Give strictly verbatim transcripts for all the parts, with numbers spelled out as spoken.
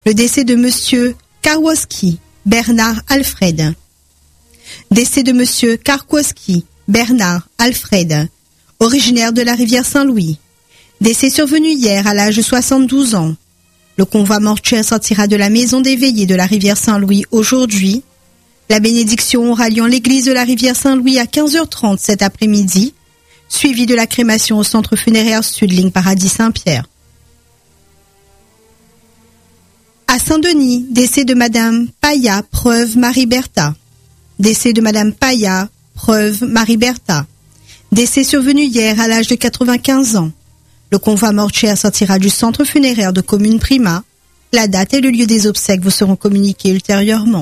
le décès de Monsieur Karwoski Bernard Alfred. Décès de Monsieur Karwoski Bernard Alfred, originaire de la rivière Saint-Louis. Décès survenu hier à l'âge de soixante-douze ans. Le convoi mortuaire sortira de la maison des veillées de la rivière Saint-Louis aujourd'hui. La bénédiction aura lieu en l'église de la rivière Saint-Louis à quinze heures trente cet après-midi, suivi de la crémation au centre funéraire Sud, ligne Paradis Saint-Pierre. À Saint-Denis, décès de Madame Paya Preuve Marie-Bertha. Décès de Madame Paya Preuve Marie-Bertha. Décès survenu hier à l'âge de quatre-vingt-quinze ans. Le convoi mortuaire sortira du centre funéraire de Commune Prima. La date et le lieu des obsèques vous seront communiqués ultérieurement.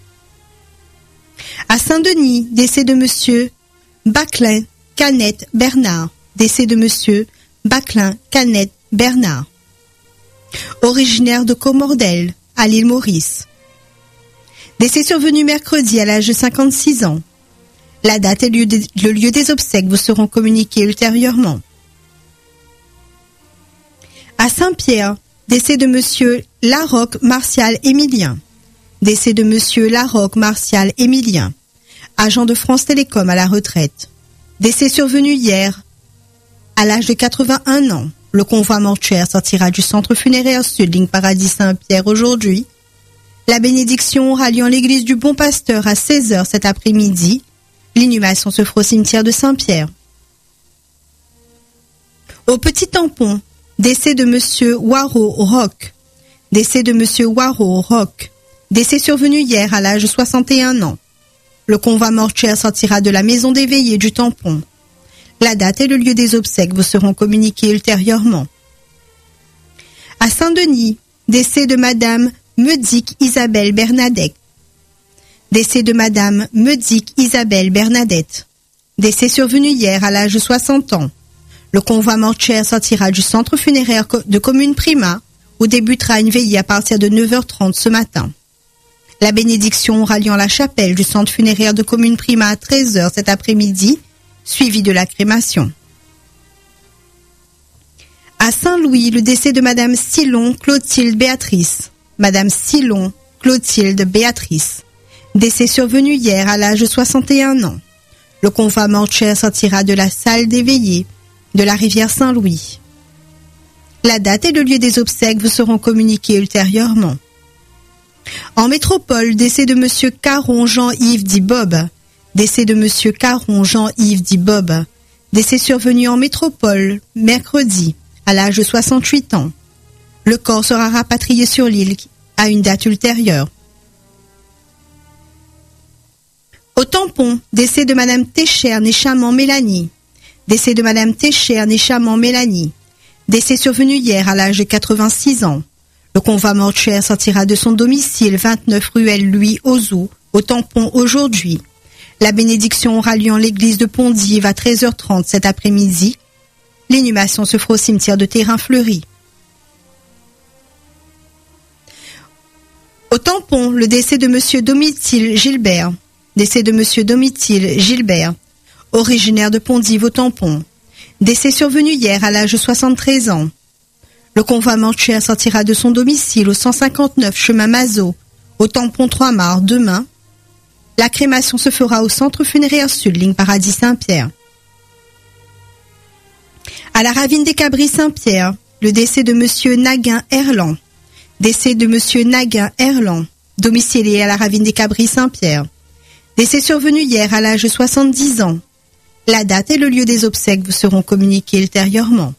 À Saint-Denis, décès de Monsieur Baclin Canette Bernard. Décès de Monsieur Baclin Canette Bernard. Originaire de Comordel, à l'île Maurice. Décès survenu mercredi à l'âge de cinquante-six ans. La date et le lieu, de, le lieu des obsèques vous seront communiqués ultérieurement. À Saint-Pierre, décès de Monsieur Larocque Martial Émilien. Décès de Monsieur Larocque Martial Émilien, agent de France Télécom à la retraite. Décès survenu hier, à l'âge de quatre-vingt-un ans. Le convoi mortuaire sortira du centre funéraire Sud, ligne Paradis Saint-Pierre aujourd'hui. La bénédiction aura lieu en l'église du Bon Pasteur à seize heures cet après-midi. L'inhumation se fera au cimetière de Saint-Pierre. Au Petit Tampon, décès de Monsieur Waro Rock. Décès de Monsieur Waro Rock. Décès survenu hier à l'âge de soixante et un ans. Le convoi mortuaire sortira de la maison des veillées du Tampon. La date et le lieu des obsèques vous seront communiqués ultérieurement. À Saint-Denis, décès de Madame Meudic Isabelle Bernadette. Décès de Madame Meudic Isabelle Bernadette. Décès survenu hier à l'âge de soixante ans. Le convoi mortuaire sortira du centre funéraire de Commune Prima, où débutera une veillée à partir de neuf heures trente ce matin. La bénédiction aura lieu en la chapelle du centre funéraire de Commune Prima à treize heures cet après-midi, suivi de la crémation. À Saint-Louis, le décès de Madame Silon Clotilde Béatrice. Madame Silon Clotilde Béatrice. Décès survenu hier à l'âge de soixante et un ans. Le convoi mortuaire sortira de la salle des veillées de la rivière Saint-Louis. La date et le lieu des obsèques vous seront communiqués ultérieurement. En métropole, décès de Monsieur Caron Jean-Yves dit Bob. Décès de Monsieur Caron Jean-Yves dit Bob. Décès survenu en métropole, mercredi, à l'âge de soixante-huit ans. Le corps sera rapatrié sur l'île à une date ultérieure. Au Tampon, décès de Madame Técher Néchamant Mélanie. Décès de Madame Técher Néchamant Mélanie. Décès survenu hier à l'âge de quatre-vingt-six ans. Le convoi mortuaire sortira de son domicile vingt-neuf ruelle Louis Ozou, au Tampon aujourd'hui. La bénédiction aura lieu en l'église de Pondive à treize heures trente cet après-midi. L'inhumation se fera au cimetière de Terrain Fleuri. Au Tampon, le décès de Monsieur Domitil Gilbert. Décès de Monsieur Domitil Gilbert, originaire de Pondive au Tampon. Décès survenu hier à l'âge de soixante-treize ans. Le convoi mortuaire sortira de son domicile au cent cinquante-neuf chemin Mazot, au Tampon Trois-Mars demain. La crémation se fera au centre funéraire Sud, ligne Paradis Saint-Pierre. À la ravine des Cabris Saint-Pierre, le décès de Monsieur Naguin Erland. Décès de Monsieur Naguin Erland, domicilié à la ravine des Cabris Saint-Pierre. Décès survenu hier à l'âge de soixante-dix ans. La date et le lieu des obsèques vous seront communiqués ultérieurement.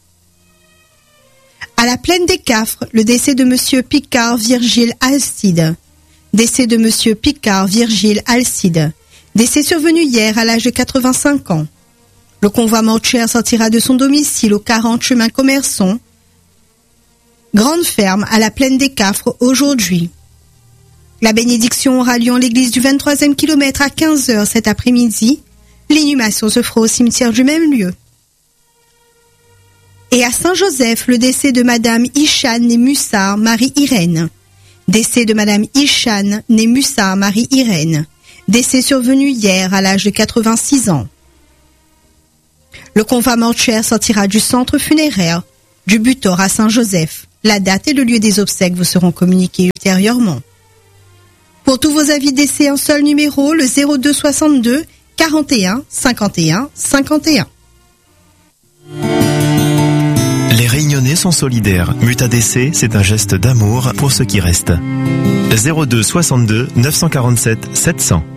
À la plaine des Cafres, le décès de Monsieur Picard Virgile Alcide. Décès de Monsieur Picard Virgile Alcide. Décès survenu hier à l'âge de quatre-vingt-cinq ans. Le convoi mortuaire sortira de son domicile au quarante chemin Commerçon, Grande Ferme à la plaine des Cafres aujourd'hui. La bénédiction aura lieu en l'église du vingt-troisième kilomètre à quinze heures cet après-midi. L'inhumation se fera au cimetière du même lieu. Et à Saint-Joseph, le décès de Madame Ishane née Mussard Marie-Irène. Décès de Madame Ishane née Mussard Marie-Irène. Décès survenu hier à l'âge de quatre-vingt-six ans. Le convoi mortuaire sortira du centre funéraire du Butor à Saint-Joseph. La date et le lieu des obsèques vous seront communiqués ultérieurement. Pour tous vos avis décès, un seul numéro, le zéro deux soixante-deux quarante et un cinquante et un cinquante et un. Les Réunionnais sont solidaires. Muta décès, c'est un geste d'amour pour ceux qui restent. zéro deux soixante-deux neuf cent quarante-sept sept cents.